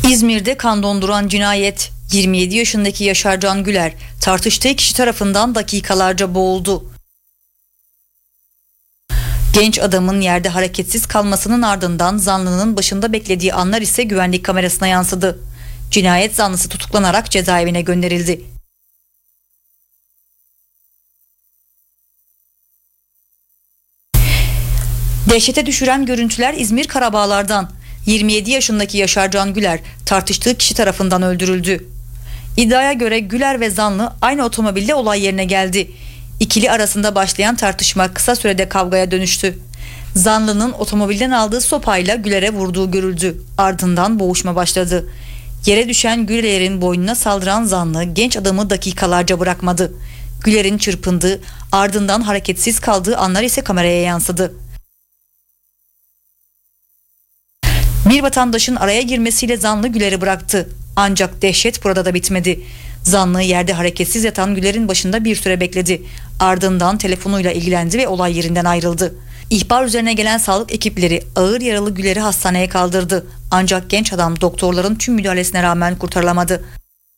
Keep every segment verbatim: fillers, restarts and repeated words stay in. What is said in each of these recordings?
İzmir'de kan donduran cinayet. yirmi yedi yaşındaki Yaşar Can Güler tartıştığı kişi tarafından dakikalarca boğuldu. Genç adamın yerde hareketsiz kalmasının ardından zanlının başında beklediği anlar ise güvenlik kamerasına yansıdı. Cinayet zanlısı tutuklanarak cezaevine gönderildi. Dehşete düşüren görüntüler İzmir Karabağlar'dan. yirmi yedi yaşındaki Yaşar Can Güler tartıştığı kişi tarafından öldürüldü. İddiaya göre Güler ve zanlı aynı otomobilde olay yerine geldi. İkili arasında başlayan tartışma kısa sürede kavgaya dönüştü. Zanlının otomobilden aldığı sopayla Güler'e vurduğu görüldü. Ardından boğuşma başladı. Yere düşen Güler'in boynuna saldıran zanlı genç adamı dakikalarca bırakmadı. Güler'in çırpındığı, ardından hareketsiz kaldığı anlar ise kameraya yansıdı. Bir vatandaşın araya girmesiyle zanlı Güler'i bıraktı. Ancak dehşet burada da bitmedi. Zanlı yerde hareketsiz yatan Güler'in başında bir süre bekledi. Ardından telefonuyla ilgilendi ve olay yerinden ayrıldı. İhbar üzerine gelen sağlık ekipleri ağır yaralı Güler'i hastaneye kaldırdı. Ancak genç adam doktorların tüm müdahalesine rağmen kurtarılamadı.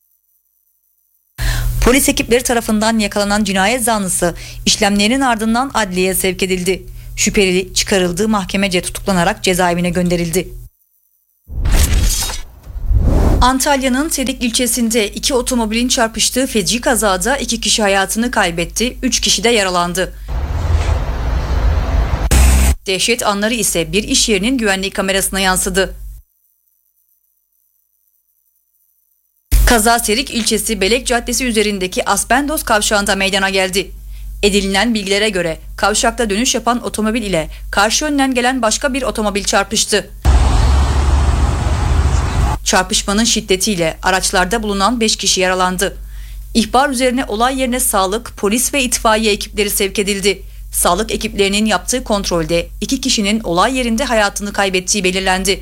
Polis ekipleri tarafından yakalanan cinayet zanlısı işlemlerinin ardından adliyeye sevk edildi. Şüpheli çıkarıldığı mahkemece tutuklanarak cezaevine gönderildi. Antalya'nın Serik ilçesinde iki otomobilin çarpıştığı feci kazada iki kişi hayatını kaybetti, üç kişi de yaralandı. Dehşet anları ise bir iş yerinin güvenlik kamerasına yansıdı. Kaza Serik ilçesi Belek Caddesi üzerindeki Aspendos kavşağında meydana geldi. Edinilen bilgilere göre kavşakta dönüş yapan otomobil ile karşı yönden gelen başka bir otomobil çarpıştı. Çarpışmanın şiddetiyle araçlarda bulunan beş kişi yaralandı. İhbar üzerine olay yerine sağlık, polis ve itfaiye ekipleri sevk edildi. Sağlık ekiplerinin yaptığı kontrolde iki kişinin olay yerinde hayatını kaybettiği belirlendi.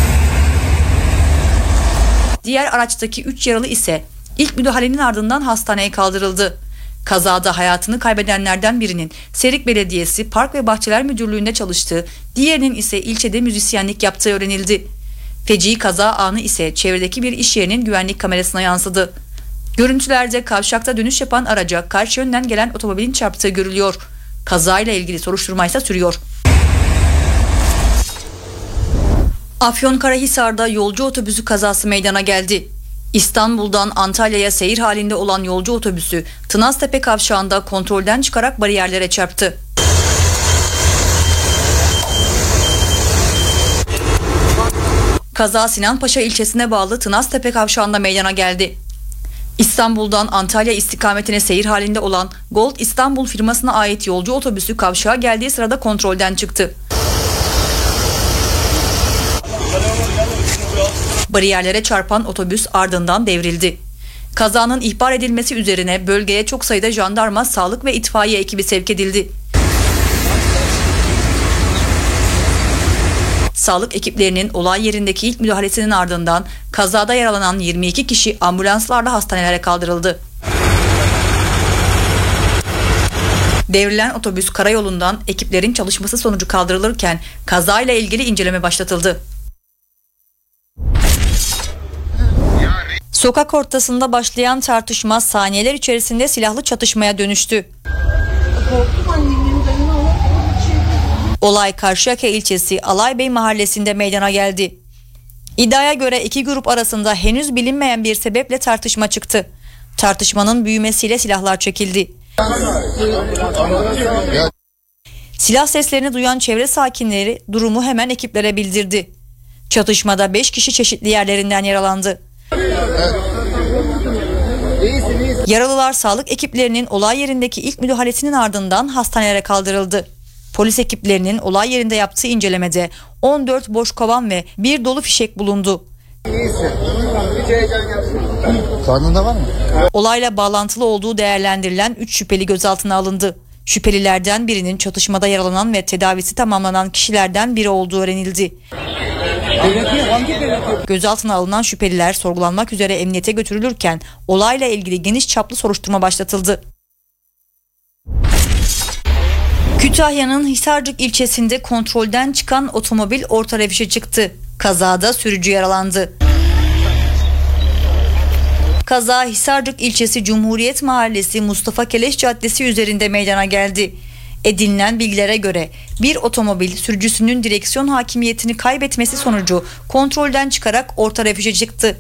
Diğer araçtaki üç yaralı ise ilk müdahalenin ardından hastaneye kaldırıldı. Kazada hayatını kaybedenlerden birinin Serik Belediyesi Park ve Bahçeler Müdürlüğü'nde çalıştığı, diğerinin ise ilçede müzisyenlik yaptığı öğrenildi. Feci kaza anı ise çevredeki bir iş yerinin güvenlik kamerasına yansıdı. Görüntülerde kavşakta dönüş yapan araca karşı yönden gelen otomobilin çarptığı görülüyor. Kazayla ilgili soruşturma ise sürüyor. Afyonkarahisar'da yolcu otobüsü kazası meydana geldi. İstanbul'dan Antalya'ya seyir halinde olan yolcu otobüsü Tınaztepe kavşağında kontrolden çıkarak bariyerlere çarptı. Kaza Sinanpaşa ilçesine bağlı Tınaztepe kavşağında meydana geldi. İstanbul'dan Antalya istikametine seyir halinde olan Gold İstanbul firmasına ait yolcu otobüsü kavşağa geldiği sırada kontrolden çıktı. Bariyerlere çarpan otobüs ardından devrildi. Kazanın ihbar edilmesi üzerine bölgeye çok sayıda jandarma, sağlık ve itfaiye ekibi sevk edildi. Sağlık ekiplerinin olay yerindeki ilk müdahalesinin ardından kazada yaralanan yirmi iki kişi ambulanslarla hastanelere kaldırıldı. Devrilen otobüs karayolundan ekiplerin çalışması sonucu kaldırılırken kazayla ilgili inceleme başlatıldı. Sokak ortasında başlayan tartışma saniyeler içerisinde silahlı çatışmaya dönüştü. Olay Karşıyaka ilçesi Alaybey mahallesinde meydana geldi. İddiaya göre iki grup arasında henüz bilinmeyen bir sebeple tartışma çıktı. Tartışmanın büyümesiyle silahlar çekildi. Silah seslerini duyan çevre sakinleri durumu hemen ekiplere bildirdi. Çatışmada beş kişi çeşitli yerlerinden yaralandı. Yaralılar sağlık ekiplerinin olay yerindeki ilk müdahalesinin ardından hastanelere kaldırıldı. Polis ekiplerinin olay yerinde yaptığı incelemede on dört boş kovan ve bir dolu fişek bulundu. Karnında var mı? Olayla bağlantılı olduğu değerlendirilen üç şüpheli gözaltına alındı. Şüphelilerden birinin çatışmada yaralanan ve tedavisi tamamlanan kişilerden biri olduğu öğrenildi. Gözaltına alınan şüpheliler sorgulanmak üzere emniyete götürülürken olayla ilgili geniş çaplı soruşturma başlatıldı. Kütahya'nın Hisarcık ilçesinde kontrolden çıkan otomobil orta revişe çıktı. Kazada sürücü yaralandı. Kaza Hisarcık ilçesi Cumhuriyet Mahallesi Mustafa Keleş Caddesi üzerinde meydana geldi. Edinilen bilgilere göre bir otomobil sürücüsünün direksiyon hakimiyetini kaybetmesi sonucu kontrolden çıkarak orta refüje çıktı.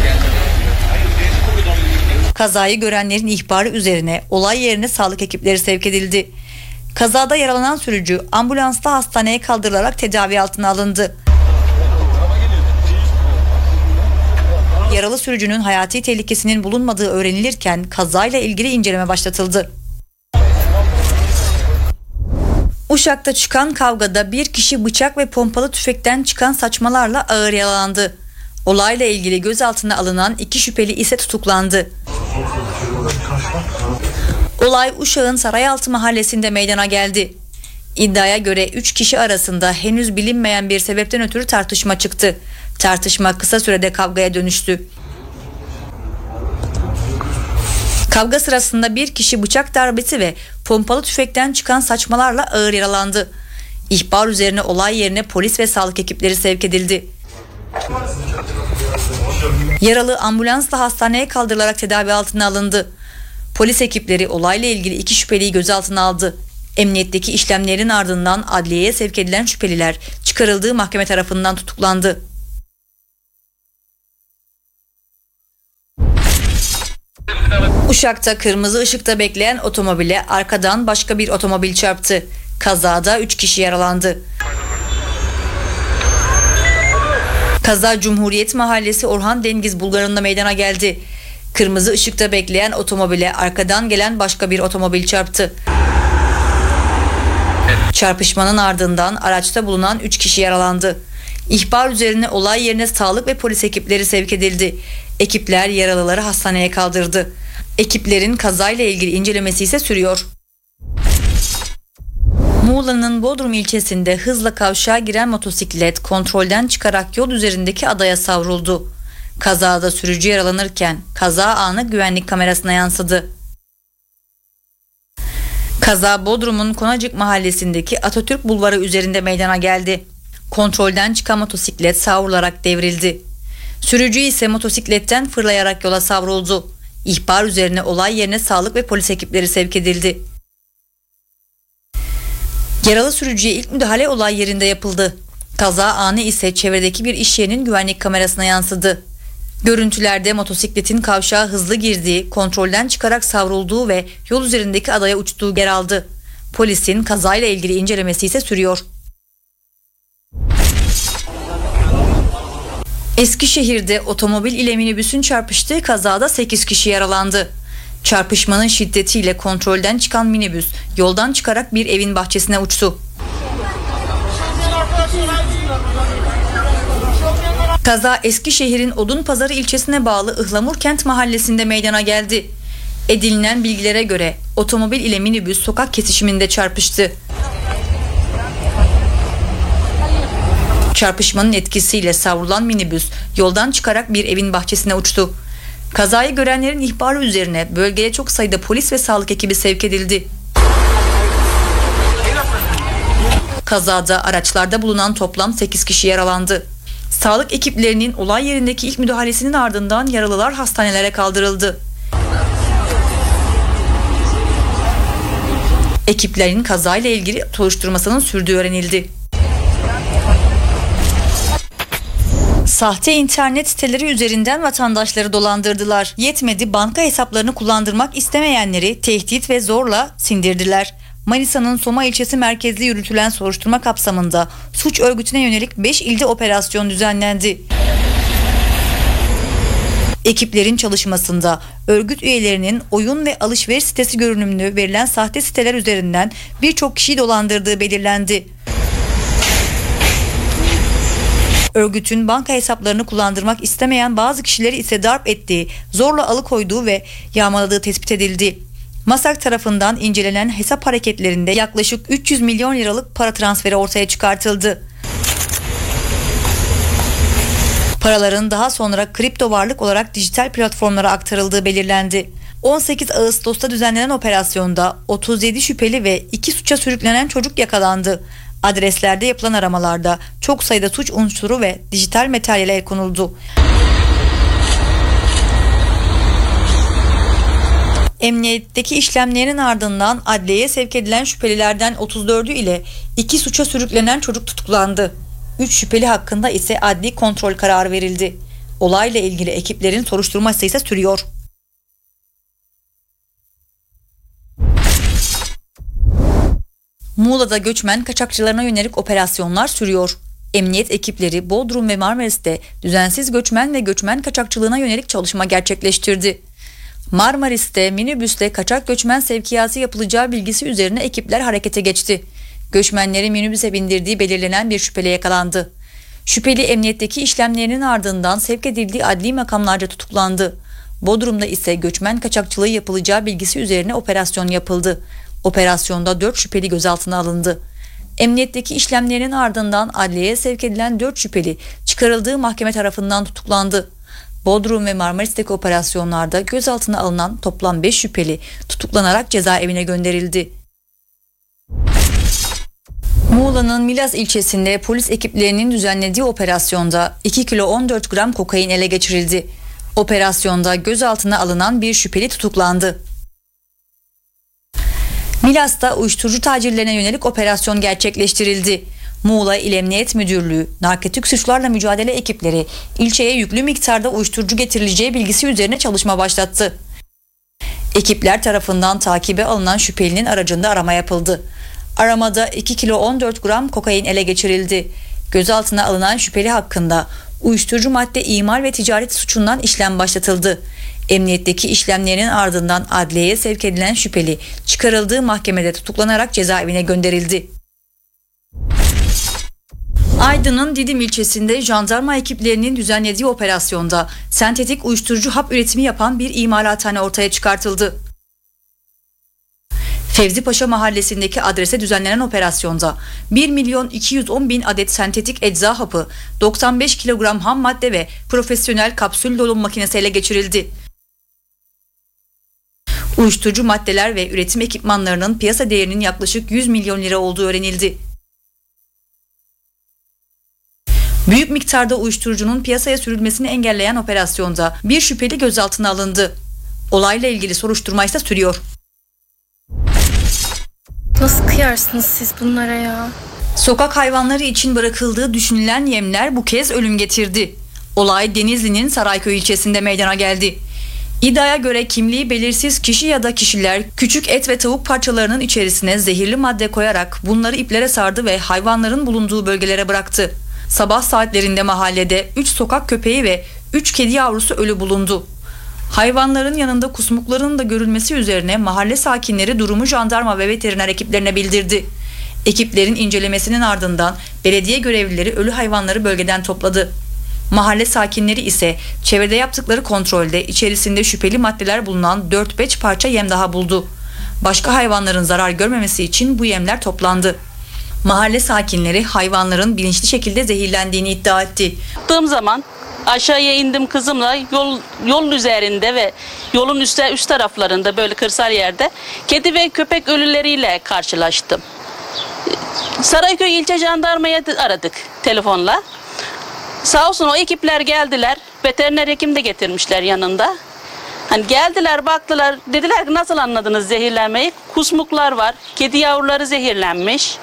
Kazayı görenlerin ihbarı üzerine olay yerine sağlık ekipleri sevk edildi. Kazada yaralanan sürücü ambulansla hastaneye kaldırılarak tedavi altına alındı. Yaralı sürücünün hayati tehlikesinin bulunmadığı öğrenilirken kazayla ilgili inceleme başlatıldı. Uşak'ta çıkan kavgada bir kişi bıçak ve pompalı tüfekten çıkan saçmalarla ağır yaralandı. Olayla ilgili gözaltına alınan iki şüpheli ise tutuklandı. Olay Uşak'ın Sarayaltı mahallesinde meydana geldi. İddiaya göre üç kişi arasında henüz bilinmeyen bir sebepten ötürü tartışma çıktı. Tartışma kısa sürede kavgaya dönüştü. Kavga sırasında bir kişi bıçak darbesi ve pompalı tüfekten çıkan saçmalarla ağır yaralandı. İhbar üzerine olay yerine polis ve sağlık ekipleri sevk edildi. Yaralı ambulansla hastaneye kaldırılarak tedavi altına alındı. Polis ekipleri olayla ilgili iki şüpheliyi gözaltına aldı. Emniyetteki işlemlerin ardından adliyeye sevk edilen şüpheliler çıkarıldığı mahkeme tarafından tutuklandı. Uşak'ta kırmızı ışıkta bekleyen otomobile arkadan başka bir otomobil çarptı. Kazada üç kişi yaralandı. Kaza Cumhuriyet Mahallesi Orhan Dengiz Bulvarı'nda meydana geldi. Kırmızı ışıkta bekleyen otomobile arkadan gelen başka bir otomobil çarptı. Çarpışmanın ardından araçta bulunan üç kişi yaralandı. İhbar üzerine olay yerine sağlık ve polis ekipleri sevk edildi. Ekipler yaralıları hastaneye kaldırdı. Ekiplerin kazayla ilgili incelemesi ise sürüyor. Muğla'nın Bodrum ilçesinde hızla kavşağa giren motosiklet kontrolden çıkarak yol üzerindeki adaya savruldu. Kazada sürücü yaralanırken kaza anı güvenlik kamerasına yansıdı. Kaza Bodrum'un Konacık mahallesindeki Atatürk Bulvarı üzerinde meydana geldi. Kontrolden çıkan motosiklet savrularak devrildi. Sürücü ise motosikletten fırlayarak yola savruldu. İhbar üzerine olay yerine sağlık ve polis ekipleri sevk edildi. Yaralı sürücüye ilk müdahale olay yerinde yapıldı. Kaza anı ise çevredeki bir iş yerinin güvenlik kamerasına yansıdı. Görüntülerde motosikletin kavşağa hızlı girdiği, kontrolden çıkarak savrulduğu ve yol üzerindeki adaya uçtuğu yer aldı. Polisin kazayla ilgili incelemesi ise sürüyor. Eskişehir'de otomobil ile minibüsün çarpıştığı kazada sekiz kişi yaralandı. Çarpışmanın şiddetiyle kontrolden çıkan minibüs yoldan çıkarak bir evin bahçesine uçtu. Kaza Eskişehir'in Odunpazarı ilçesine bağlı Ihlamurkent mahallesinde meydana geldi. Edinilen bilgilere göre otomobil ile minibüs sokak kesişiminde çarpıştı. Çarpışmanın etkisiyle savrulan minibüs yoldan çıkarak bir evin bahçesine uçtu. Kazayı görenlerin ihbarı üzerine bölgeye çok sayıda polis ve sağlık ekibi sevk edildi. Kazada araçlarda bulunan toplam sekiz kişi yaralandı. Sağlık ekiplerinin olay yerindeki ilk müdahalesinin ardından yaralılar hastanelere kaldırıldı. Ekiplerin kazayla ilgili soruşturmasının sürdüğü öğrenildi. Sahte internet siteleri üzerinden vatandaşları dolandırdılar. Yetmedi, banka hesaplarını kullandırmak istemeyenleri tehdit ve zorla sindirdiler. Manisa'nın Soma ilçesi merkezli yürütülen soruşturma kapsamında suç örgütüne yönelik beş ilde operasyon düzenlendi. Ekiplerin çalışmasında örgüt üyelerinin oyun ve alışveriş sitesi görünümlü verilen sahte siteler üzerinden birçok kişiyi dolandırdığı belirlendi. Örgütün banka hesaplarını kullandırmak istemeyen bazı kişileri ise darp ettiği, zorla alıkoyduğu ve yağmaladığı tespit edildi. MASAK tarafından incelenen hesap hareketlerinde yaklaşık üç yüz milyon liralık para transferi ortaya çıkartıldı. Paraların daha sonra kripto varlık olarak dijital platformlara aktarıldığı belirlendi. on sekiz Ağustos'ta düzenlenen operasyonda otuz yedi şüpheli ve iki suça sürüklenen çocuk yakalandı. Adreslerde yapılan aramalarda çok sayıda suç unsuru ve dijital materyale el konuldu. Emniyetteki işlemlerin ardından adliyeye sevk edilen şüphelilerden otuz dördü ile iki suça sürüklenen çocuk tutuklandı. üç şüpheli hakkında ise adli kontrol kararı verildi. Olayla ilgili ekiplerin soruşturması ise sürüyor. Muğla'da göçmen kaçakçılarına yönelik operasyonlar sürüyor. Emniyet ekipleri Bodrum ve Marmaris'te düzensiz göçmen ve göçmen kaçakçılığına yönelik çalışma gerçekleştirdi. Marmaris'te minibüsle kaçak göçmen sevkiyatı yapılacağı bilgisi üzerine ekipler harekete geçti. Göçmenleri minibüse bindirdiği belirlenen bir şüpheli yakalandı. Şüpheli emniyetteki işlemlerinin ardından sevk edildiği adli makamlarca tutuklandı. Bodrum'da ise göçmen kaçakçılığı yapılacağı bilgisi üzerine operasyon yapıldı. Operasyonda dört şüpheli gözaltına alındı. Emniyetteki işlemlerinin ardından adliyeye sevk edilen dört şüpheli çıkarıldığı mahkeme tarafından tutuklandı. Bodrum ve Marmaris'teki operasyonlarda gözaltına alınan toplam beş şüpheli tutuklanarak cezaevine gönderildi. Muğla'nın Milas ilçesinde polis ekiplerinin düzenlediği operasyonda iki kilo on dört gram kokain ele geçirildi. Operasyonda gözaltına alınan bir şüpheli tutuklandı. Milas'ta uyuşturucu tacirlerine yönelik operasyon gerçekleştirildi. Muğla İl Emniyet Müdürlüğü, narkotik suçlarla mücadele ekipleri ilçeye yüklü miktarda uyuşturucu getirileceği bilgisi üzerine çalışma başlattı. Ekipler tarafından takibe alınan şüphelinin aracında arama yapıldı. Aramada iki kilo on dört gram kokain ele geçirildi. Gözaltına alınan şüpheli hakkında uyuşturucu madde imal ve ticaret suçundan işlem başlatıldı. Emniyetteki işlemlerin ardından adliyeye sevk edilen şüpheli çıkarıldığı mahkemede tutuklanarak cezaevine gönderildi. Aydın'ın Didim ilçesinde jandarma ekiplerinin düzenlediği operasyonda sentetik uyuşturucu hap üretimi yapan bir imalathane ortaya çıkartıldı. Fevzipaşa mahallesindeki adrese düzenlenen operasyonda bir milyon iki yüz on bin adet sentetik ecza hapı, doksan beş kilogram ham madde ve profesyonel kapsül dolum makinesi ele geçirildi. Uyuşturucu maddeler ve üretim ekipmanlarının piyasa değerinin yaklaşık yüz milyon lira olduğu öğrenildi. Büyük miktarda uyuşturucunun piyasaya sürülmesini engelleyen operasyonda bir şüpheli gözaltına alındı. Olayla ilgili soruşturma ise sürüyor. Nasıl kıyarsınız siz bunlara ya? Sokak hayvanları için bırakıldığı düşünülen yemler bu kez ölüm getirdi. Olay Denizli'nin Sarayköy ilçesinde meydana geldi. İddiaya göre kimliği belirsiz kişi ya da kişiler küçük et ve tavuk parçalarının içerisine zehirli madde koyarak bunları iplere sardı ve hayvanların bulunduğu bölgelere bıraktı. Sabah saatlerinde mahallede üç sokak köpeği ve üç kedi yavrusu ölü bulundu. Hayvanların yanında kusmukların da görülmesi üzerine mahalle sakinleri durumu jandarma ve veteriner ekiplerine bildirdi. Ekiplerin incelemesinin ardından belediye görevlileri ölü hayvanları bölgeden topladı. Mahalle sakinleri ise çevrede yaptıkları kontrolde içerisinde şüpheli maddeler bulunan dört beş parça yem daha buldu. Başka hayvanların zarar görmemesi için bu yemler toplandı. Mahalle sakinleri hayvanların bilinçli şekilde zehirlendiğini iddia etti. Baktığım zaman aşağıya indim kızımla yol yol üzerinde ve yolun üst, üst taraflarında böyle kırsal yerde kedi ve köpek ölüleriyle karşılaştım. Sarayköy ilçe jandarmaya aradık telefonla. Sağ olsun o ekipler geldiler. Veteriner hekim de getirmişler yanında. Hani geldiler baktılar dediler ki nasıl anladınız zehirlenmeyi? Kusmuklar var. Kedi yavruları zehirlenmiş.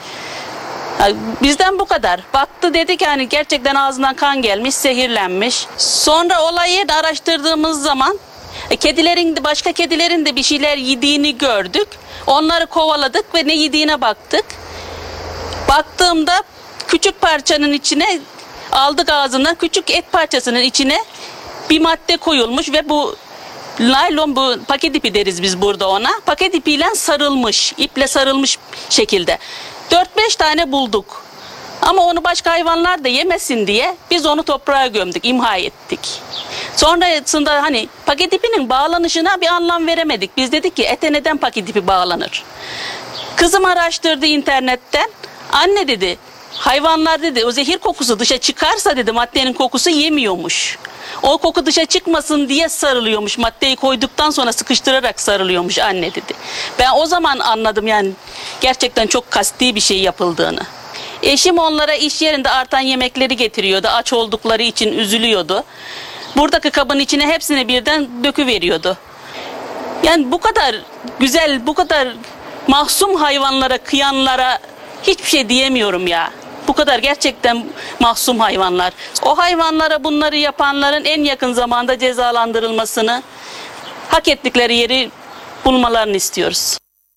Bizden bu kadar. Baktı dedi ki hani gerçekten ağzından kan gelmiş, zehirlenmiş. Sonra olayı da araştırdığımız zaman kedilerin başka kedilerin de bir şeyler yediğini gördük. Onları kovaladık ve ne yediğine baktık. Baktığımda küçük parçanın içine aldık ağzından küçük et parçasının içine bir madde koyulmuş ve bu naylon bu paket ipi deriz biz burada ona. Paket ipiyle sarılmış, iple sarılmış şekilde. dört beş tane bulduk. Ama onu başka hayvanlar da yemesin diye biz onu toprağa gömdük, imha ettik. Sonrasında hani paket ipinin bağlanışına bir anlam veremedik. Biz dedik ki ete neden paket ipi bağlanır? Kızım araştırdı internetten. Anne dedi, hayvanlar dedi o zehir kokusu dışa çıkarsa dedi maddenin kokusu yemiyormuş. O koku dışa çıkmasın diye sarılıyormuş. Maddeyi koyduktan sonra sıkıştırarak sarılıyormuş anne dedi. Ben o zaman anladım yani gerçekten çok kasti bir şey yapıldığını. Eşim onlara iş yerinde artan yemekleri getiriyordu. Aç oldukları için üzülüyordu. Buradaki kabın içine hepsini birden döküveriyordu. Yani bu kadar güzel, bu kadar mahzun hayvanlara, kıyanlara hiçbir şey diyemiyorum ya. Bu kadar gerçekten mahzun hayvanlar. O hayvanlara bunları yapanların en yakın zamanda cezalandırılmasını, hak ettikleri yeri bulmalarını istiyoruz.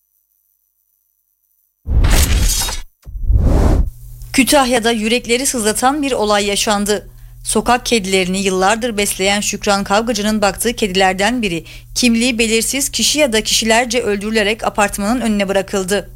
Kütahya'da yürekleri sızlatan bir olay yaşandı. Sokak kedilerini yıllardır besleyen Şükran Kavgacı'nın baktığı kedilerden biri kimliği belirsiz kişi ya da kişilerce öldürülerek apartmanın önüne bırakıldı.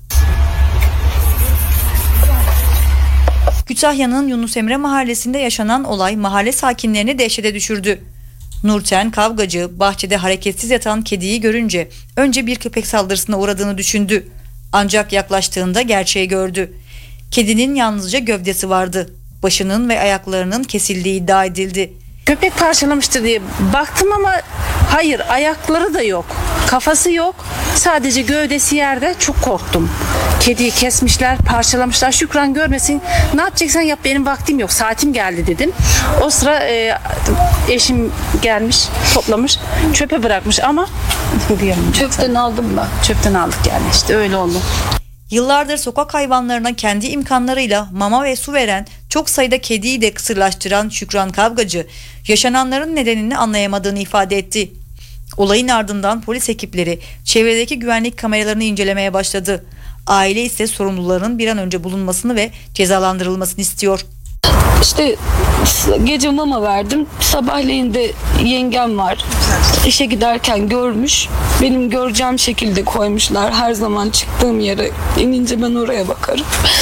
Kütahya'nın Yunus Emre mahallesinde yaşanan olay mahalle sakinlerini dehşete düşürdü. Nurten Kavgacı bahçede hareketsiz yatan kediyi görünce önce bir köpek saldırısına uğradığını düşündü. Ancak yaklaştığında gerçeği gördü. Kedinin yalnızca gövdesi vardı. Başının ve ayaklarının kesildiği iddia edildi. Köpek parçalamıştı diye baktım ama hayır, ayakları da yok. Kafası yok. Sadece gövdesi yerde. Çok korktum. Kediyi kesmişler, parçalamışlar. Şükran görmesin. Ne yapacaksan yap, benim vaktim yok. Saatim geldi dedim. O sıra e, eşim gelmiş, toplamış, çöpe bırakmış ama çöpten aldım ben. Çöpten aldık yani, işte öyle oldu. Yıllardır sokak hayvanlarına kendi imkanlarıyla mama ve su veren, çok sayıda kediyi de kısırlaştıran Şükran Kavgacı, yaşananların nedenini anlayamadığını ifade etti. Olayın ardından polis ekipleri çevredeki güvenlik kameralarını incelemeye başladı. Aile ise sorumluların bir an önce bulunmasını ve cezalandırılmasını istiyor. İşte gece mama verdim. Sabahleyin de yengem var. İşe giderken görmüş. Benim göreceğim şekilde koymuşlar. Her zaman çıktığım yere inince ben oraya bakarım.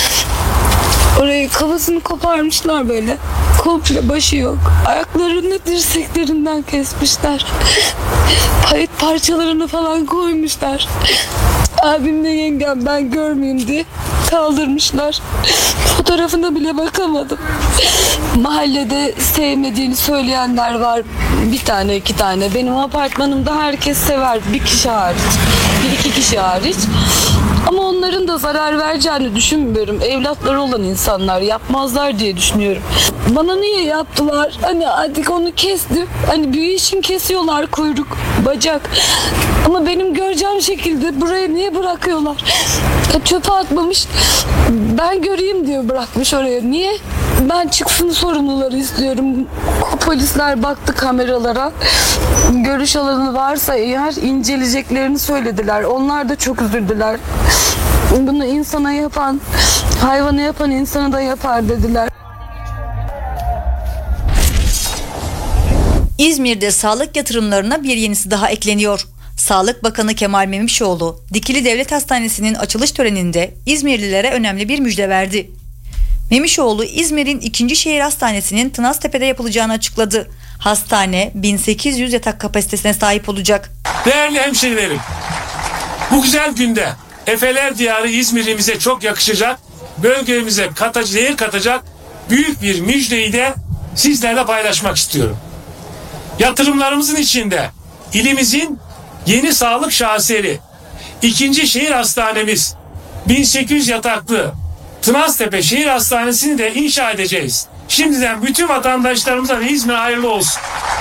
Oraya kafasını koparmışlar böyle. Komple başı yok. Ayaklarını dirseklerinden kesmişler. Payet parçalarını falan koymuşlar. Abimle yengem ben görmeyeyim diye kaldırmışlar. Fotoğrafına bile bakamadım. Mahallede sevmediğini söyleyenler var. Bir tane iki tane. Benim apartmanımda herkes sever. Bir kişi hariç. Bir iki kişi hariç. Ama onların da zarar vereceğini düşünmüyorum. Evlatları olan insanlar yapmazlar diye düşünüyorum. Bana niye yaptılar? Hani artık onu kestim. Hani büyü için kesiyorlar kuyruk, bacak. Ama benim göreceğim şekilde buraya niye bırakıyorlar? Çöpe atmamış. Ben göreyim diyor bırakmış oraya. Niye? Ben çıksın sorumluları istiyorum. Polisler baktı kameralara. Görüş alanı varsa eğer inceleyeceklerini söylediler. Onlar da çok üzüldüler. Bunu insana yapan, hayvana yapan insana da yapar dediler. İzmir'de sağlık yatırımlarına bir yenisi daha ekleniyor. Sağlık Bakanı Kemal Memişoğlu, Dikili Devlet Hastanesi'nin açılış töreninde İzmirlilere önemli bir müjde verdi. Memişoğlu, İzmir'in ikinci şehir hastanesinin Tınaztepe'de yapılacağını açıkladı. Hastane bin sekiz yüz yatak kapasitesine sahip olacak. Değerli hemşehrilerim, bu güzel günde Efeler Diyarı İzmir'imize çok yakışacak, bölgemize katacak, değer katacak büyük bir müjdeyi de sizlerle paylaşmak istiyorum. Yatırımlarımızın içinde ilimizin yeni sağlık şaheseri, ikinci şehir hastanemiz, bin sekiz yüz yataklı Tınaztepe Şehir Hastanesi'ni de inşa edeceğiz. Şimdiden bütün vatandaşlarımıza ve İzmir hayırlı olsun.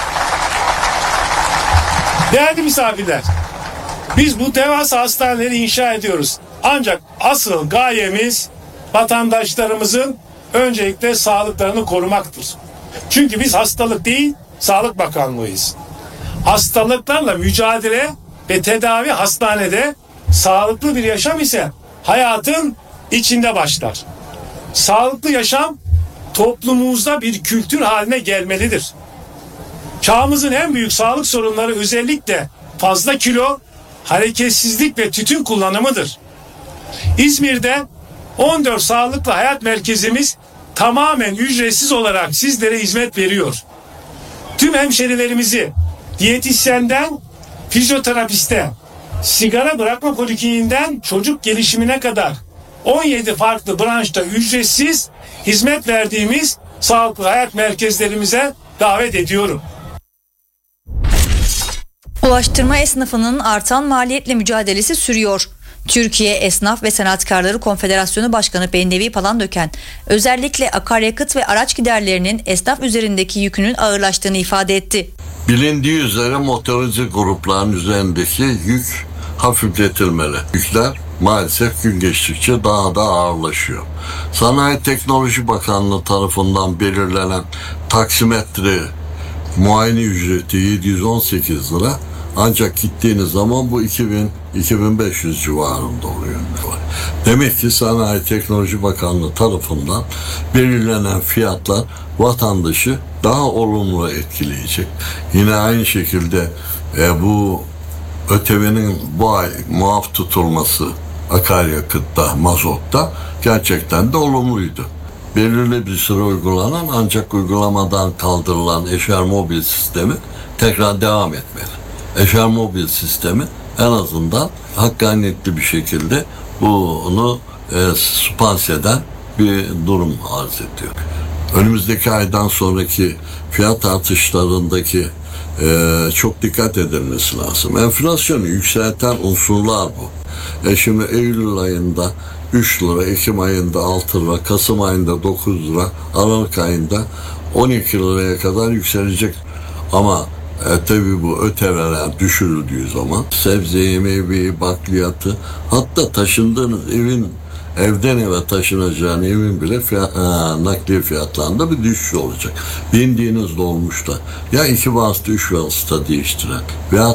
Değerli misafirler, biz bu devasa hastaneleri inşa ediyoruz. Ancak asıl gayemiz vatandaşlarımızın öncelikle sağlıklarını korumaktır. Çünkü biz hastalık değil, Sağlık Bakanlığıyız. Hastalıklarla mücadele ve tedavi hastanede, sağlıklı bir yaşam ise hayatın içinde başlar. Sağlıklı yaşam toplumumuzda bir kültür haline gelmelidir. Çağımızın en büyük sağlık sorunları özellikle fazla kilo, hareketsizlik ve tütün kullanımıdır. İzmir'de on dört sağlıklı hayat merkezimiz tamamen ücretsiz olarak sizlere hizmet veriyor. Tüm hemşerilerimizi diyetisyenden fizyoterapiste, sigara bırakma polikliniğinden çocuk gelişimine kadar on yedi farklı branşta ücretsiz hizmet verdiğimiz sağlıklı hayat merkezlerimize davet ediyorum. Ulaştırma esnafının artan maliyetle mücadelesi sürüyor. Türkiye Esnaf ve Sanatkarları Konfederasyonu Başkanı Bendevi Palandöken, özellikle akaryakıt ve araç giderlerinin esnaf üzerindeki yükünün ağırlaştığını ifade etti. Bilindiği üzere motorize grupların üzerindeki yük hafifletilmeli. Yükler maalesef gün geçtikçe daha da ağırlaşıyor. Sanayi Teknoloji Bakanlığı tarafından belirlenen taksimetre muayene ücreti yedi yüz on sekiz lira, ancak gittiğiniz zaman bu iki bin iki bin beş yüz civarında oluyor. Demek ki Sanayi Teknoloji Bakanlığı tarafından belirlenen fiyatlar vatandaşı daha olumlu etkileyecek. Yine aynı şekilde e, bu ÖTV'nin bu ay muaf tutulması akaryakıtta, mazotta gerçekten de olumluydu. Belirli bir süre uygulanan ancak uygulamadan kaldırılan Eşer Mobil sistemi tekrar devam etmeli. Eşer Mobil sistemi en azından hakkaniyetli bir şekilde bunu e, süspans eden bir durum arz ediyor. Önümüzdeki aydan sonraki fiyat artışlarındaki e, çok dikkat edilmesi lazım. Enflasyonu yükselten unsurlar bu. E şimdi Eylül ayında üç lira, Ekim ayında altı lira, Kasım ayında dokuz lira, Aralık ayında on iki liraya kadar yükselecek. Ama e, tabii bu ÖTV'ler düşürüldüğü zaman sebzeyi, meyveyi, bakliyatı, hatta taşındığınız evin, evden eve taşınacağın evin bile fiyat, e, nakliye fiyatlarında bir düşüş olacak. Bindiğiniz dolmuşta ya iki vasıta, üç vasıta değiştiren veya